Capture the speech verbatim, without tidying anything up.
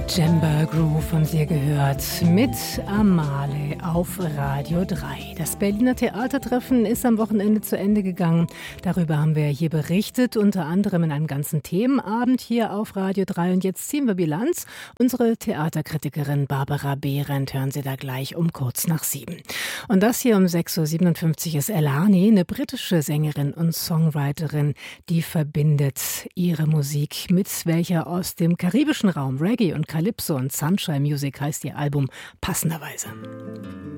Djemba Groove von Sie gehört mit Amale auf Radio drei. Das Berliner Theatertreffen ist am Wochenende zu Ende gegangen. Darüber haben wir hier berichtet, unter anderem in einem ganzen Themenabend hier auf Radio drei. Und jetzt ziehen wir Bilanz. Unsere Theaterkritikerin Barbara Behrendt hören Sie da gleich um kurz nach sieben. Und das hier um sechs Uhr siebenundfünfzig ist Elani, eine britische Sängerin und Songwriterin, die verbindet ihre Musik mit welcher aus dem karibischen Raum. Reggae und Calypso und Sunshine Music heißt ihr Album passenderweise.